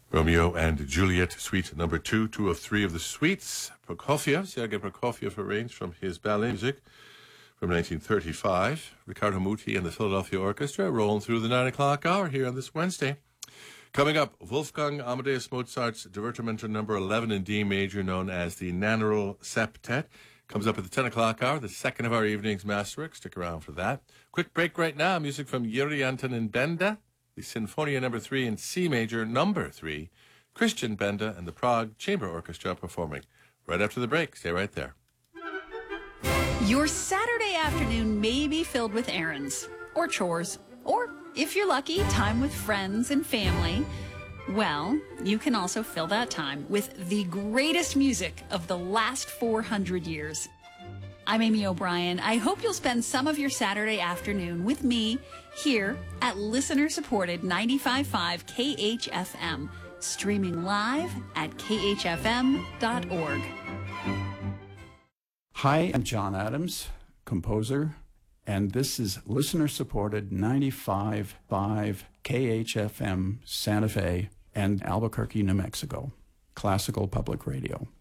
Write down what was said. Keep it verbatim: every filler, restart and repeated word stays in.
Romeo and Juliet, suite number two, two of three of the suites. Prokofiev, Sergei Prokofiev, arranged from his ballet music from nineteen thirty-five. Riccardo Muti and the Philadelphia Orchestra rolling through the nine o'clock hour here on this Wednesday. Coming up, Wolfgang Amadeus Mozart's Divertimento number eleven in D major, known as the Nannerl Septet, comes up at the ten o'clock hour, the second of our evening's masterwork. Stick around for that. Quick break right now. Music from Yuri Antonin Benda, the Sinfonia number three in C major, number three. Christian Benda and the Prague Chamber Orchestra performing. Right after the break. Stay right there. Your Saturday afternoon may be filled with errands or chores, or if you're lucky, time with friends and family. Well, you can also fill that time with the greatest music of the last four hundred years. I'm Amy O'Brien. I hope you'll spend some of your Saturday afternoon with me here at listener-supported ninety-five point five K H F M, streaming live at K H F M dot org. Hi, I'm John Adams, composer, and this is listener-supported ninety-five point five K H F M Santa Fe and Albuquerque, New Mexico, classical public radio.